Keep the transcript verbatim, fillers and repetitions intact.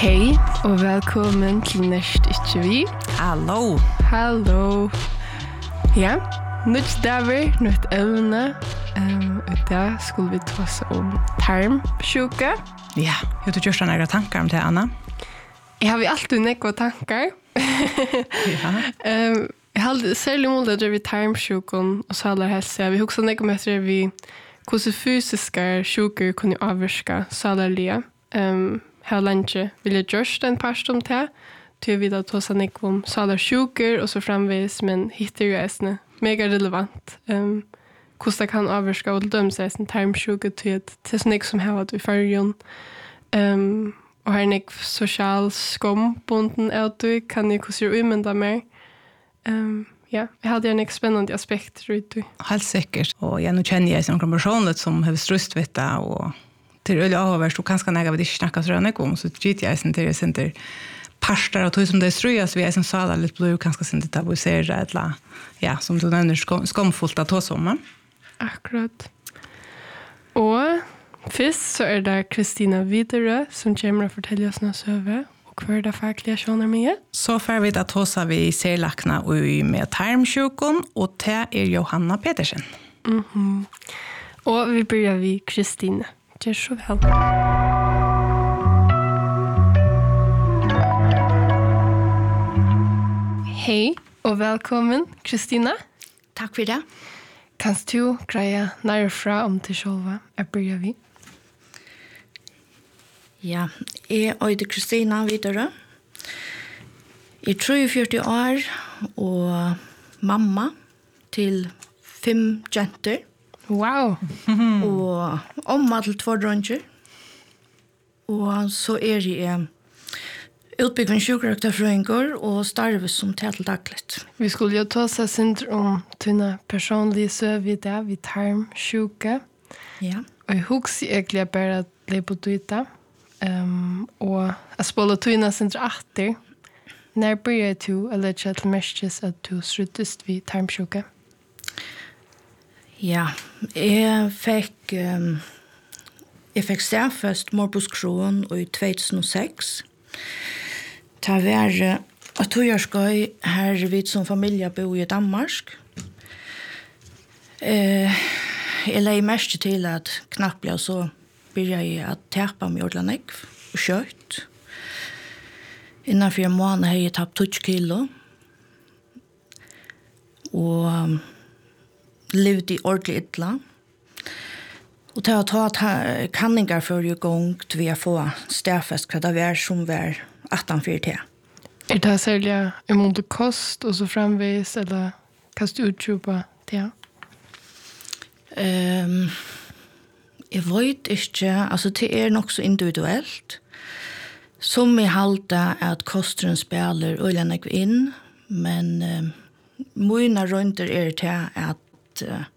Hej och välkommen till Näst Ikke Vi. Hallå. Hallå. Ja, nytt dagar, nytt ämne. Um, och där skulle vi ta oss om tarmsjuka. Ja, hur du gör några tankar om det, Anna? Jag har ju alltid några tankar. Ja. um, jag hade särskilt mål att vi tarmsjukan och så alla hälsa. Vi också några med att vi hur fysiska sjukor kunde avvarska så alla lia. Um, Här länge vill jag just en past om det. Till vi då tar sig om sådana sjukor och så framvis men hittar ju äsne mega relevant. Um, Hur kan avvarska och döma sig en tarmsjuka till ett till sånt som har varit i färgen. Um, och här är en social skombunden ut kan jag kunna umynda mer. Um, ja, jag hade en spännande aspekt ut. Helt säkert. Och jag nu känner jag som en person som har strustvitta och till öl avvärst och kanske när jag vill snacka så röna om så tycker jag sen det sen det pastar och som det ströjas vi är som sa lite blå kanske sen det tabuisera eller ja som du nämner skom, skomfullt att ta som. Akkurat. Och först så är det Kristina Vidare som kommer att fortälja oss något över och vad är det fackliga sjönar med? Så får vi att hosa vi serlakna och med tarmsjukon och det är Johanna Petersen. Mhm. Och vi börjar vid Kristina. Gör så väl. Hej och välkommen Kristina. Tack för det. Kan du greja närfra om till själva? Jag börjar vi. Ja, jag heter Kristina Vidare. Jag är trettiofyra år och mamma till fem jenter. Wow. Och omma till två drönger. Och så är jag utbyggd med sjukröktarfröingar och starv som till dagligt. Vi skulle ju ta oss synd om dina personliga söv där vid tarmsjuka. Ja. Och jag hugger egentligen bara att leva på detta. Um, och att spela dina synd åter. När började du eller till mest att du struttest vid tarmsjuka? Ja, jag fick um, jag fick stafest morbus Crohn i två tusen och sex. Ta var att jag ska här vid som familj bo i Danmark. Eh, jag lägger mest till att knappt blev så började jag att täppa mig ordentligt och kött. Innan för en månad har jag tappat tjugo kilo. Och um, levde i ordentligt illa. Och det har tagit kanningar för ju gång till vi få stafest vad det är som var arton fyra T. Är det sälja emot kost och så framvis eller kast utjupa det? Ehm jag vet inte, alltså det är nog så individuellt. Som i halta att kosten spelar ölen in, men eh, mina runder är det att uh,